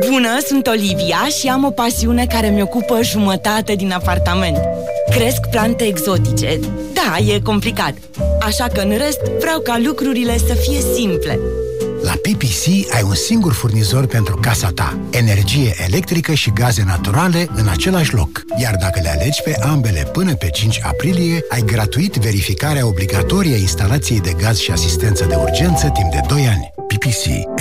Bună, sunt Olivia și am o pasiune care mi ocupă jumătate din apartament. Cresc plante exotice. Da, e complicat. Așa că în rest vreau ca lucrurile să fie simple. La PPC ai un singur furnizor pentru casa ta. Energie electrică și gaze naturale în același loc. Iar dacă le alegi pe ambele până pe 5 aprilie, ai gratuit verificarea obligatorie a instalației de gaz și asistență de urgență timp de 2 ani. PPC.